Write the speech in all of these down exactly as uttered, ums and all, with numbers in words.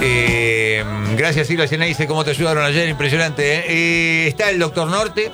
Eh, gracias, Silvia Geneise, ¿cómo te ayudaron ayer? Impresionante, ¿eh? Eh, está el Doctor Norte,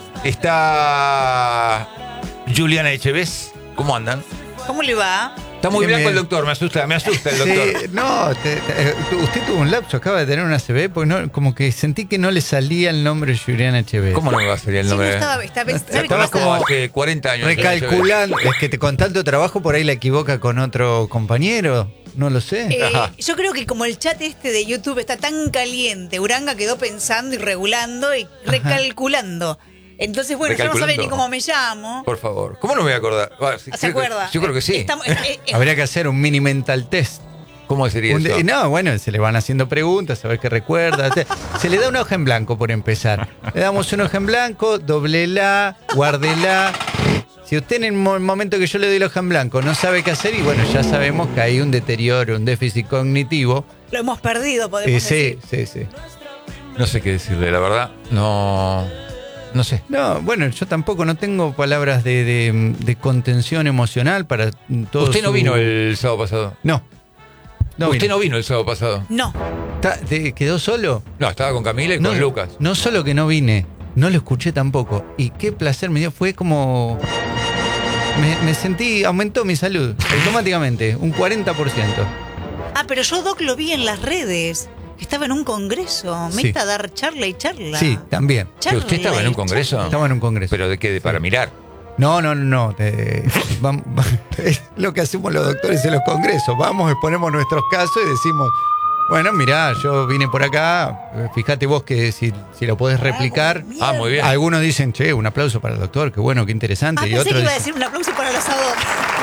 está Juliana Echeves. ¿Cómo andan? ¿Cómo le va? Está muy blanco el doctor, me asusta, me asusta el doctor. Sí, no, te, te, usted tuvo un lapso, acaba de tener una A C V, porque no, como que sentí que no le salía el nombre Juliana Echeves. ¿Cómo no me va a salir el nombre? Sí, no estaba, estaba, estaba, estaba como hace cuarenta años. Recalculando, es que te, con tanto trabajo por ahí la equivoca con otro compañero, no lo sé. Eh, yo creo que como el chat este de YouTube está tan caliente, Uranga quedó pensando y regulando y recalculando. Ajá. Entonces, bueno, yo no sabía ni cómo me llamo. Por favor. ¿Cómo no me voy a acordar? Ah, sí, ¿Se acuerda? Yo creo que sí. Estamos, eh, eh, Habría que hacer un mini mental test. ¿Cómo sería un, eso? No, bueno, se le van haciendo preguntas, a ver qué recuerda. Se le da una hoja en blanco por empezar. Le damos una hoja en blanco, doblela, guárdela. Si usted en el momento que yo le doy la hoja en blanco no sabe qué hacer, y bueno, ya sabemos que hay un deterioro, un déficit cognitivo. Lo hemos perdido, podemos eh, sí, decir. Sí, sí, sí. No sé qué decirle, la verdad. No... No sé. No, bueno, yo tampoco no tengo palabras de, de, de contención emocional para todo. ¿Usted no su... vino el sábado pasado? No. no ¿Usted vino. no vino el sábado pasado? No. ¿Te ¿Quedó solo? No, estaba con Camila y no, con Lucas. No solo que no vine, no lo escuché tampoco. Y qué placer me dio, fue como... Me, me sentí, aumentó mi salud automáticamente, un cuarenta por ciento. Ah, pero yo, Doc, lo vi en las redes. Estaba en un congreso, Sí. meta a dar charla y charla. Sí, también. Charla ¿Usted estaba en un y congreso? charla. Estaba en un congreso. ¿Pero de qué? ¿De para Sí. mirar? No, no, no, no. te- vam- es lo que hacemos los doctores en los congresos. Vamos, exponemos nuestros casos y decimos, bueno, mirá, yo vine por acá, fíjate vos que si, si lo podés replicar. Ah, muy bien. Algunos dicen, che, un aplauso para el doctor, qué bueno, qué interesante. Ah, y pensé otros que iba a dicen, decir un aplauso para el asador.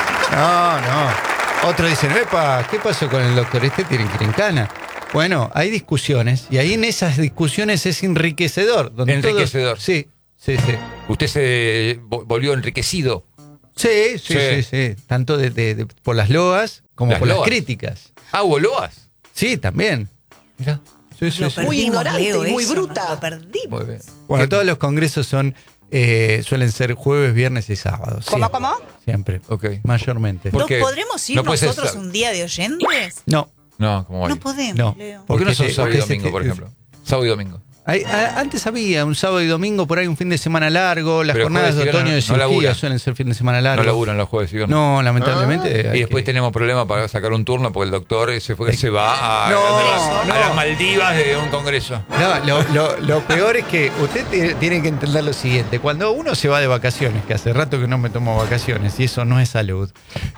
no, no. Otros dicen, epa, ¿qué pasó con el doctor? Este tiene que ir en cana. Bueno, hay discusiones y ahí en esas discusiones es enriquecedor. Donde Enriquecedor. todos- sí, sí, sí. ¿Usted se vo- volvió enriquecido? Sí, sí, Sí. sí, sí. Tanto de, de- de- por las loas como Las por loas. las críticas. Ah, ¿hubo loas? Sí, también. Mirá. Sí, sí, Lo sí. perdimos, Muy ignorante Leo, y muy eso, bruta. nos Lo perdimos. Muy bien. Bueno, todos los congresos son eh, suelen ser jueves, viernes y sábados. ¿Cómo, siempre, cómo? Siempre. Ok. Mayormente. ¿Por ¿No qué? podremos ir No puede ser nosotros sá- un día de oyentes? No, No, como hoy. No podemos, no. Leo. ¿Por qué no son Porque sábado y porque se domingo, te- por ejemplo? Sábado y domingo. Hay- a- antes había un sábado y domingo, por ahí un fin de semana largo. Las Pero jornadas de jueves y otoño viernes de no cirugía laburan. suelen ser fin de semana largo. No laburan los jueves y viernes. No, lamentablemente. hay Y después que- tenemos problemas para sacar un turno porque el doctor se, fue, se va a, No, a, no. las Maldivas de un congreso. No, lo, lo- lo peor es que usted tiene- tiene que entender lo siguiente. Cuando uno se va de vacaciones, que hace rato que no me tomo vacaciones y eso no es salud,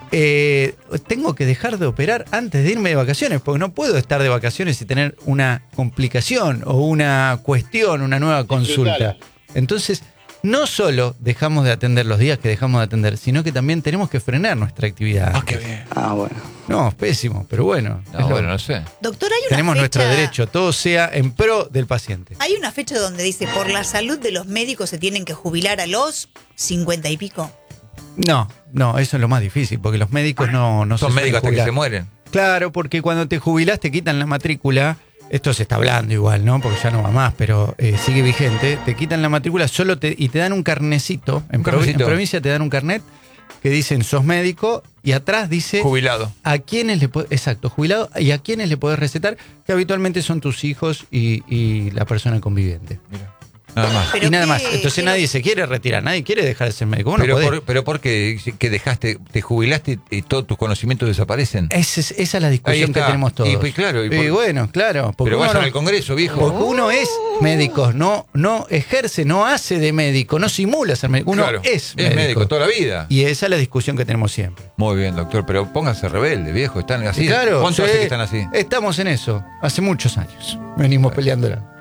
eh, tengo que dejar de operar antes de irme de vacaciones, porque no puedo estar de vacaciones y tener una complicación o una cuestión, una nueva consulta. Entonces, no solo dejamos de atender los días que dejamos de atender, sino que también tenemos que frenar nuestra actividad. Ah, qué bien. Ah, bueno. No, es pésimo, pero bueno. No, es lo- bueno, no sé. Doctor, hay una tenemos fecha, nuestro derecho, todo sea en pro del paciente. Hay una fecha donde dice, por la salud de los médicos se tienen que jubilar a los cincuenta y pico. No, no, eso es lo más difícil, porque los médicos no, no Son se médicos hasta suelen que se jubilar. mueren. Claro, porque cuando te jubilás te quitan la matrícula. Esto se está hablando igual, ¿no? Porque ya no va más, pero eh, sigue vigente. Te quitan la matrícula solo te, y te dan un carnecito. En, Un provi- carnecito. en provincia te dan un carnet que dicen sos médico y atrás dice Jubilado. a quiénes le puedes, exacto, jubilado, y a quiénes le podés recetar, que habitualmente son tus hijos y, y la persona conviviente. Mira. Nada más. Pero y nada qué- más. Entonces qué- nadie se quiere retirar, nadie quiere dejar de ser médico. Vos no Pero, podés. por, pero ¿por qué? Que dejaste, te jubilaste y todos tus conocimientos desaparecen. Esa es, esa es la discusión Ahí que está. tenemos todos. Y, pues, claro, y por- Y bueno, claro. Porque Pero uno vayan no- al Congreso, viejo. Porque uno es médico, no, no ejerce, no hace de médico, no simula ser médico. Uno Claro, es médico. médico toda la vida. Y esa es la discusión que tenemos siempre. Muy bien, doctor, pero pónganse rebelde, viejo. Están así. Y claro, ¿Cuánto sí, hace que están así? Estamos en eso. Hace muchos años. Venimos peleándola.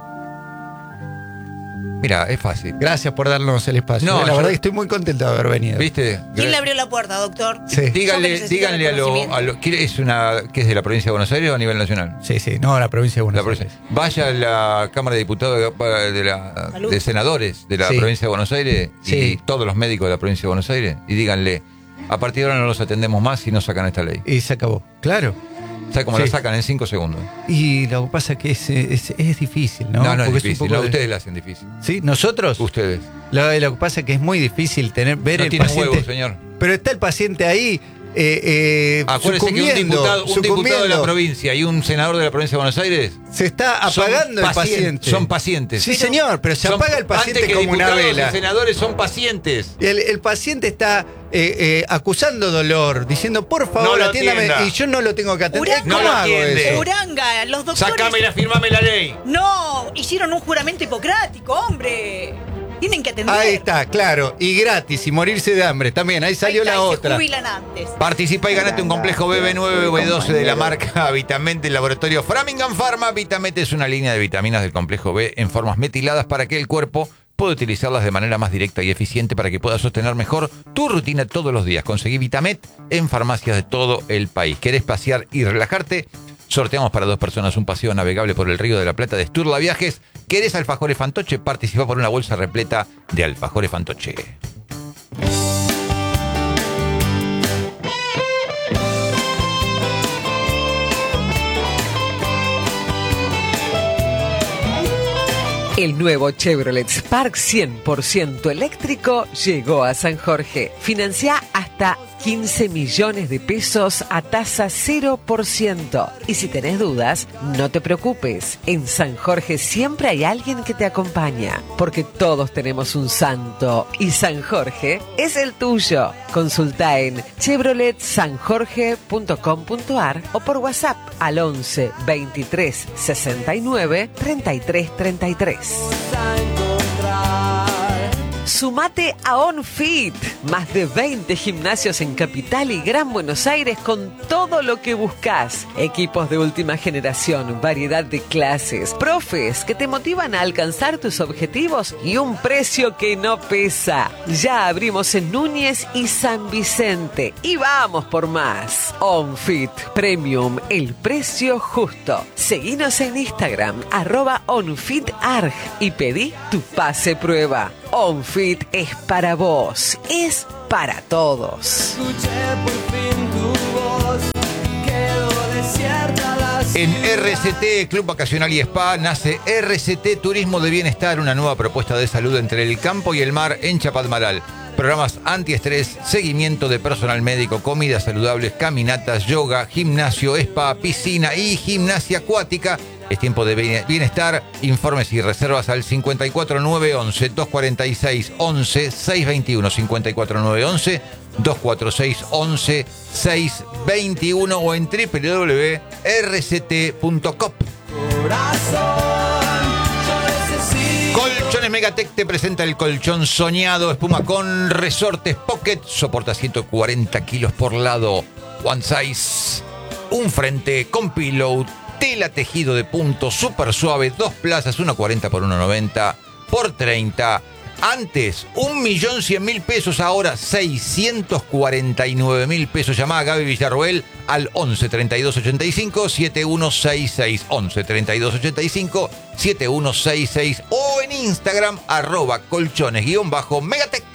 Mira, es fácil. Gracias por darnos el espacio. No, la yo- verdad que estoy muy contento de haber venido. ¿Viste? ¿Quién le abrió la puerta, doctor? Sí. Yo que Díganle, necesito díganle a los... reconocimiento. A lo, ¿quiere- ¿Es una que es de la provincia de Buenos Aires o a nivel nacional? Sí, sí. No, la provincia de Buenos La provincia. Aires. Vaya a la Cámara de Diputados de, de, la, Salud. de Senadores de la Sí. provincia de Buenos Aires y Sí. todos los médicos de la provincia de Buenos Aires y díganle, a partir de ahora no los atendemos más si no sacan esta ley. Y se acabó. Claro. ¿Sabe cómo Sí. la sacan? En cinco segundos. Y lo que pasa es que es, es, es difícil, ¿no? No, no, Porque es un difícil. poco No, de- ustedes la hacen difícil. ¿Sí? ¿Nosotros? Ustedes. Lo, lo que pasa es que es muy difícil tener, ver No el tienen paciente. huevos, señor. Pero está el paciente ahí eh, eh, Acuérdese que un diputado, un diputado de la provincia y un senador de la provincia de Buenos Aires se está apagando el paciente. Son pacientes. Sí, señor, pero se son, apaga el paciente antes que como una vela. Los senadores son pacientes. El, el paciente está eh, eh, acusando dolor, diciendo, por favor, no atiéndame, atienda. y yo no lo tengo que atender. Uranga, ¿Cómo no lo hago atiende. eso? Uranga, los doctores... Sacámela, firmame la ley. No, hicieron un juramento hipocrático, hombre. Tienen que atender. Ahí está, claro, y gratis, y morirse de hambre también, ahí salió Ahí está, la y otra. Se jubilan antes. Participa y ganate un complejo B B nueve B doce de la marca Vitamet del laboratorio Framingham Pharma. Vitamet es una línea de vitaminas del complejo B en formas metiladas para que el cuerpo pueda utilizarlas de manera más directa y eficiente para que puedas sostener mejor tu rutina todos los días. Conseguí Vitamet en farmacias de todo el país. ¿Querés pasear y relajarte? Sorteamos para dos personas un paseo navegable por el Río de la Plata de Sturla Viajes. ¿Querés alfajores Fantoche? Participa por una bolsa repleta de alfajores Fantoche. El nuevo Chevrolet Spark cien por ciento eléctrico llegó a San Jorge. Financia hasta quince millones de pesos a tasa cero por ciento. Y si tenés dudas, no te preocupes. En San Jorge siempre hay alguien que te acompaña, porque todos tenemos un santo y San Jorge es el tuyo. Consulta en chevrolet san jorge punto com punto a r o por WhatsApp al once veintitrés sesenta y nueve treinta y tres treinta y tres. Sumate a OnFit, más de veinte gimnasios en Capital y Gran Buenos Aires con todo lo que buscas. Equipos de última generación, variedad de clases, profes que te motivan a alcanzar tus objetivos y un precio que no pesa. Ya abrimos en Núñez y San Vicente y vamos por más. OnFit Premium, el precio justo. Seguinos en Instagram, arroba OnFitArg y pedí tu pase prueba. OnFit es para vos, es para todos. En R C T, Club Vacacional y Spa, nace R C T Turismo de Bienestar, una nueva propuesta de salud entre el campo y el mar en Chapadmalal. Programas antiestrés, seguimiento de personal médico, comidas saludables, caminatas, yoga, gimnasio, spa, piscina y gimnasia acuática. Es tiempo de bienestar. Informes y reservas al cincuenta y cuatro nueve once dos cuarenta y seis once seiscientos veintiuno, cincuenta y cuatro nueve once dos cuarenta y seis once seiscientos veintiuno o en doble u doble u doble u punto r c t punto com. Colchones Megatech te presenta el colchón soñado, espuma con resortes Pocket, soporta ciento cuarenta kilos por lado, one size, un frente con pillow, tela tejido de punto, súper suave, dos plazas, uno cuarenta por uno noventa por treinta. Antes, un millón cien mil pesos, ahora seiscientos cuarenta y nueve mil pesos. Llamá a Gaby Villarroel al once treinta y dos ochenta y cinco setenta y uno sesenta y seis, once treinta y dos ochenta y cinco setenta y uno sesenta y seis o en Instagram arroba colchones guión bajo Megatech.